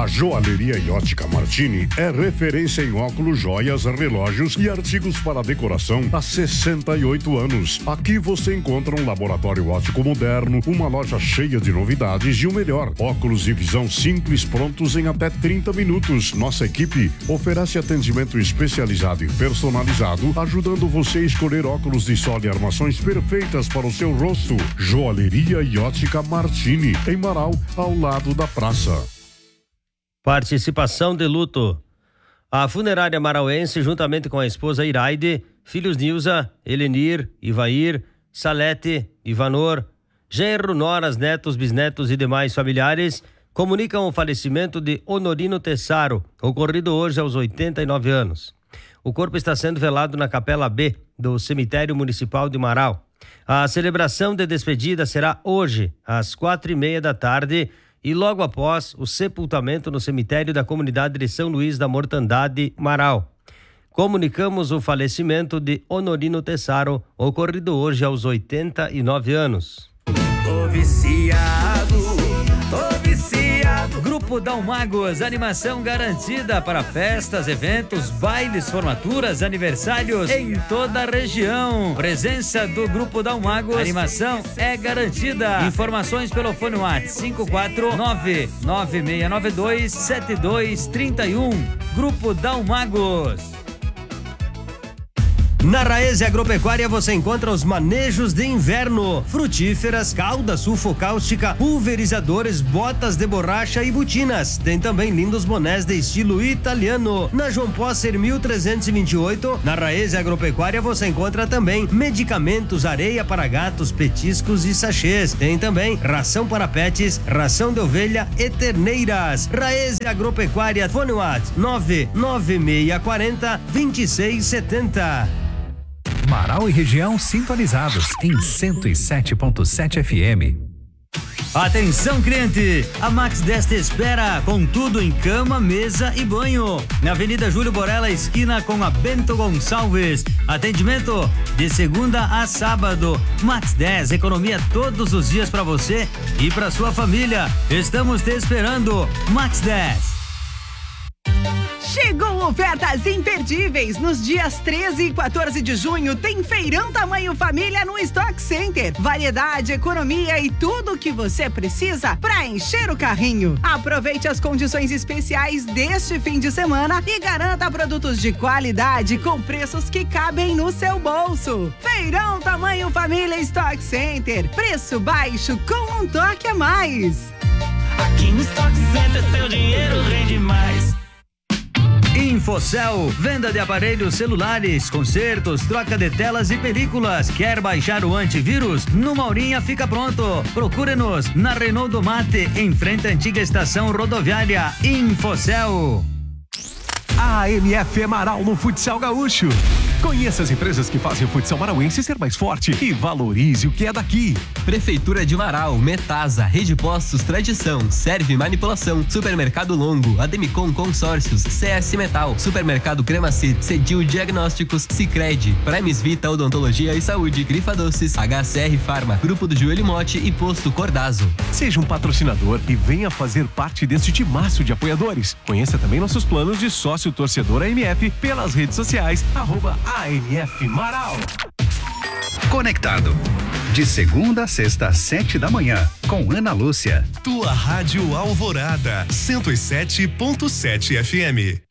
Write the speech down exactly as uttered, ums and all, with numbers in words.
Joalheria e Ótica Martini é referência em óculos, joias, relógios e artigos para decoração há sessenta e oito anos. Aqui você encontra um laboratório óptico moderno, uma loja cheia de novidades e o melhor, óculos e visão simples prontos em até trinta minutos. Nossa equipe oferece atendimento especializado e personalizado, ajudando você a escolher óculos de sol e armações perfeitas para o seu rosto. Joalheria e Ótica Martini, em Marau, ao lado da praça. Participação de luto. A funerária marauense, juntamente com a esposa Iraide, filhos Nilza, Elenir, Ivair, Salete, Ivanor, genro, noras, netos, bisnetos e demais familiares, comunicam o falecimento de Honorino Tessaro, ocorrido hoje aos oitenta e nove anos. O corpo está sendo velado na Capela B do Cemitério Municipal de Marau. A celebração de despedida será hoje, às quatro e meia da tarde, e logo após o sepultamento no cemitério da comunidade de São Luís da Mortandade, Marau. Comunicamos o falecimento de Honorino Tessaro, ocorrido hoje aos oitenta e nove anos. Tô viciado, tô viciado. Grupo Dalmagos, animação garantida para festas, eventos, bailes, formaturas, aniversários em toda a região. Presença do Grupo Dalmagos, animação é garantida. Informações pelo fone WhatsApp cinco quatro nove nove seis nove dois sete dois três um. Grupo Dalmagos. Na Raese Agropecuária você encontra os manejos de inverno, frutíferas, calda sulfocáustica, pulverizadores, botas de borracha e botinas. Tem também lindos bonés de estilo italiano. Na João Posser mil trezentos e vinte e oito, na Raese Agropecuária você encontra também medicamentos, areia para gatos, petiscos e sachês. Tem também ração para pets, ração de ovelha e terneiras. Raese Agropecuária, fone WhatsApp nove nove seis quatro zero dois seis sete zero. Marau e região sintonizados em cento e sete ponto sete F M. Atenção, cliente! A Max dez te espera com tudo em cama, mesa e banho. Na Avenida Júlio Borella, esquina com a Bento Gonçalves. Atendimento de segunda a sábado. Max dez, economia todos os dias para você e para sua família. Estamos te esperando. Max dez. Chegou ofertas imperdíveis. Nos dias treze e quatorze de junho tem feirão tamanho família no Stock Center. Variedade, economia e tudo o que você precisa para encher o carrinho. Aproveite as condições especiais deste fim de semana e garanta produtos de qualidade com preços que cabem no seu bolso. Feirão tamanho família Stock Center. Preço baixo com um toque a mais. Aqui no Stock Center seu dinheiro rende mais. Infocel, venda de aparelhos celulares, consertos, troca de telas e películas. Quer baixar o antivírus? No Maurinha fica pronto. Procure-nos na Renault do Mate, em frente à antiga estação rodoviária. Infocel. A M F Marau no Futsal Gaúcho. Conheça as empresas que fazem o futsal marauense ser mais forte e valorize o que é daqui. Prefeitura de Marau, Metasa, Rede Postos Tradição, Serve Manipulação, Supermercado Longo, Ademicon Consórcios, C S Metal, Supermercado Cremacit, Cedil Diagnósticos, Sicredi, Primes Vita Odontologia e Saúde, Grifa Doces, H C R Farma, Grupo do Joelho Mote e Posto Cordazo. Seja um patrocinador e venha fazer parte deste timaço de apoiadores. Conheça também nossos planos de sócio torcedor A M F pelas redes sociais, arroba A M F Marau. Conectado. De segunda a sexta, às sete da manhã, com Ana Lúcia. Tua Rádio Alvorada, cento e sete ponto sete F M.